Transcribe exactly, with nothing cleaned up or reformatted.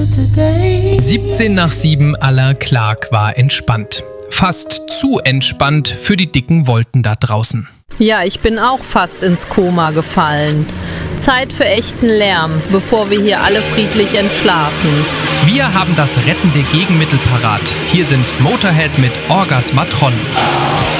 siebzehn nach sieben, Alain Clark war entspannt. Fast zu entspannt für die dicken Wolten da draußen. Ja, ich bin auch fast ins Koma gefallen. Zeit für echten Lärm, bevor wir hier alle friedlich entschlafen. Wir haben das rettende Gegenmittel parat. Hier sind Motorhead mit Orgasmatron.